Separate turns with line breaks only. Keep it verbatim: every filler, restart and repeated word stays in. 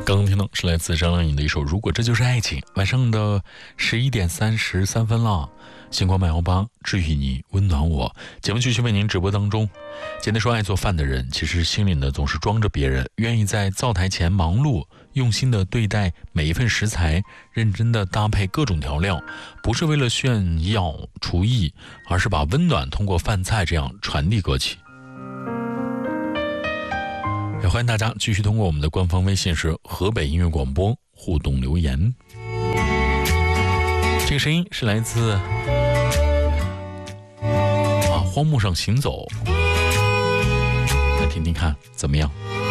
刚刚听到是来自张靓颖的一首《如果这就是爱情》。晚上的十一点三十三分了，星光慢摇吧，治愈你，温暖我。节目继续为您直播当中。简单说，爱做饭的人其实心里呢总是装着别人，愿意在灶台前忙碌，用心的对待每一份食材，认真的搭配各种调料，不是为了炫耀厨艺，而是把温暖通过饭菜这样传递过去。也欢迎大家继续通过我们的官方微信是河北音乐广播互动留言。这个声音是来自啊荒漠上行走，来听听看怎么样。